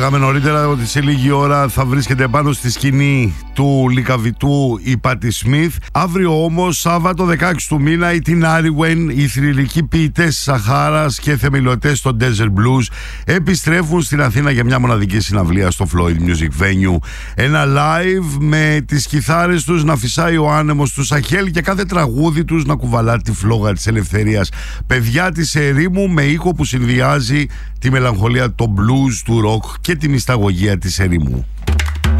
λέγαμε νωρίτερα ότι σε λίγη ώρα θα βρίσκεται πάνω στη σκηνή του Λυκαβητού η Πάτι Σμιθ. Αύριο όμως, Σάββατο 16 του μήνα, η Την Άριουεν, οι θρυλικοί ποιητές της Σαχάρας και θεμελιωτές στο Desert Blues επιστρέφουν στην Αθήνα για μια μοναδική συναυλία στο Floyd Music Venue. Ένα live με τις κιθάρες τους να φυσάει ο άνεμος του Σαχέλ και κάθε τραγούδι τους να κουβαλά τη φλόγα της ελευθερίας. Παιδιά της ερήμου με ήχο που συνδυάζει τη μελαγχολία, το blues, του rock και τη μυσταγωγία της ερήμου.